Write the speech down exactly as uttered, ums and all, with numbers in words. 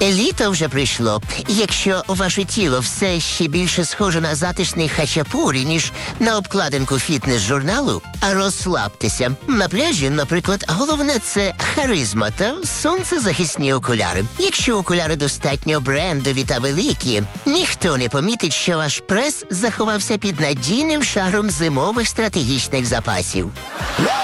Літо вже прийшло. Якщо ваше тіло все ще більше схоже на затишний хачапурі, ніж на обкладинку фітнес-журналу, розслабтеся. На пляжі, наприклад, головне – це харизма та сонцезахисні окуляри. Якщо окуляри достатньо брендові та великі, ніхто не помітить, що ваш прес заховався під надійним шаром зимових стратегічних запасів.